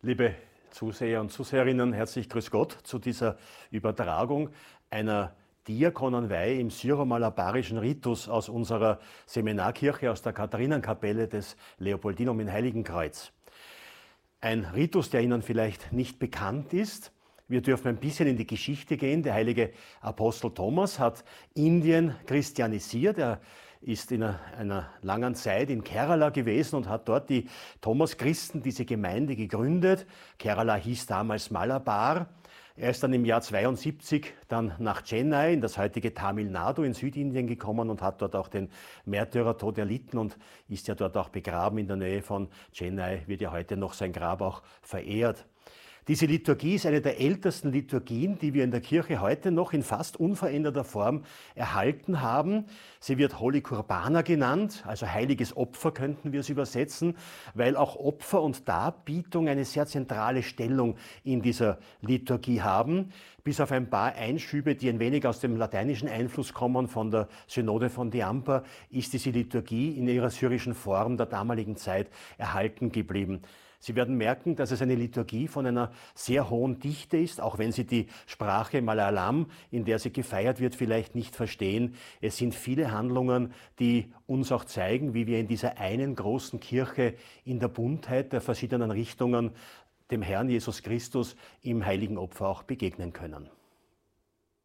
Liebe Zuseher und Zuseherinnen, herzlich grüß Gott zu dieser Übertragung einer Diakonenweihe im syro-malabarischen Ritus aus unserer Seminarkirche, aus der Katharinenkapelle des Leopoldinum in Heiligenkreuz. Ein Ritus, der Ihnen vielleicht nicht bekannt ist. Wir dürfen ein bisschen in die Geschichte gehen. Der heilige Apostel Thomas hat Indien christianisiert. Er ist in einer langen Zeit in Kerala gewesen und hat dort die Thomas-Christen, diese Gemeinde, gegründet. Kerala hieß damals Malabar. Er ist dann im Jahr 72 dann nach Chennai, in das heutige Tamil Nadu in Südindien gekommen und hat dort auch den Märtyrertod erlitten und ist ja dort auch begraben in der Nähe von Chennai, wird ja heute noch sein Grab auch verehrt. Diese Liturgie ist eine der ältesten Liturgien, die wir in der Kirche heute noch in fast unveränderter Form erhalten haben. Sie wird Holy Kurbana genannt, also heiliges Opfer könnten wir es übersetzen, weil auch Opfer und Darbietung eine sehr zentrale Stellung in dieser Liturgie haben. Bis auf ein paar Einschübe, die ein wenig aus dem lateinischen Einfluss kommen von der Synode von Diamper, ist diese Liturgie in ihrer syrischen Form der damaligen Zeit erhalten geblieben. Sie werden merken, dass es eine Liturgie von einer sehr hohen Dichte ist, auch wenn Sie die Sprache Malayalam, in der sie gefeiert wird, vielleicht nicht verstehen. Es sind viele Handlungen, die uns auch zeigen, wie wir in dieser einen großen Kirche in der Buntheit der verschiedenen Richtungen dem Herrn Jesus Christus im heiligen Opfer auch begegnen können.